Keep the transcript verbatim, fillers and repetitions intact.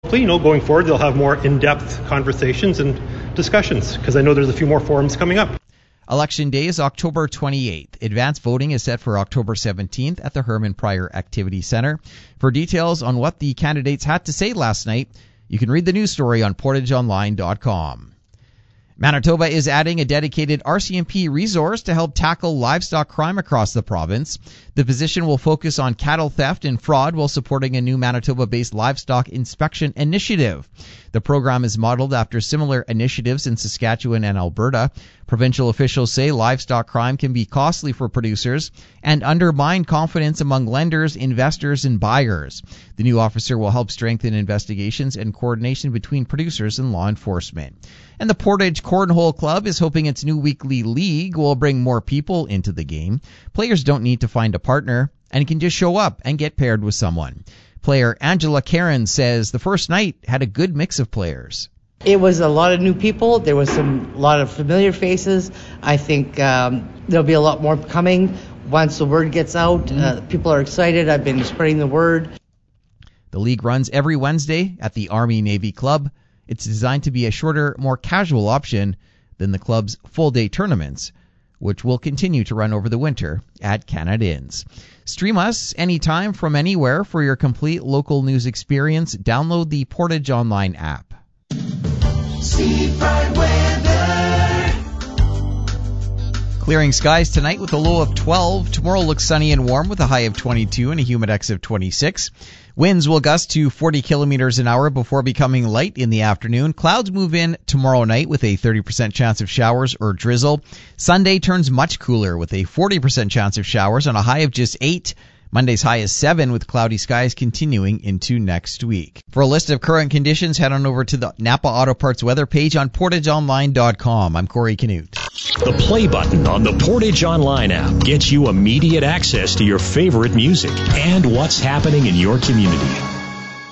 You know, going forward, they'll have more in-depth conversations and discussions, because I know there's a few more forums coming up. Election Day is October twenty-eighth. Advance voting is set for October seventeenth at the Herman Pryor Activity Center. For details on what the candidates had to say last night, you can read the news story on portage online dot com. Manitoba is adding a dedicated R C M P resource to help tackle livestock crime across the province. The position will focus on cattle theft and fraud while supporting a new Manitoba-based livestock inspection initiative. The program is modeled after similar initiatives in Saskatchewan and Alberta. Provincial officials say livestock crime can be costly for producers and undermine confidence among lenders, investors, and buyers. The new officer will help strengthen investigations and coordination between producers and law enforcement. And the Portage Cornhole Club is hoping its new weekly league will bring more people into the game. Players don't need to find a partner and can just show up and get paired with someone. Player Angela Karen says the first night had a good mix of players. It was a lot of new people. There was some a lot of familiar faces. I think um, there'll be a lot more coming once the word gets out. Uh, people are excited. I've been spreading the word. The league runs every Wednesday at the Army-Navy Club. It's designed to be a shorter, more casual option than the club's full-day tournaments, which will continue to run over the winter at Canada Inns. Stream us anytime from anywhere for your complete local news experience. Download the Portage Online app. Seafront weather. Clearing skies tonight with a low of twelve. Tomorrow looks sunny and warm with a high of twenty-two and a humidex of twenty-six. Winds will gust to forty kilometers an hour before becoming light in the afternoon. Clouds move in tomorrow night with a thirty percent chance of showers or drizzle. Sunday turns much cooler with a forty percent chance of showers on a high of just eight. Monday's high is seven with cloudy skies continuing into next week. For a list of current conditions, head on over to the Napa Auto Parts weather page on portage online dot com. I'm Corey Canute. The play button on the Portage Online app gets you immediate access to your favorite music and what's happening in your community.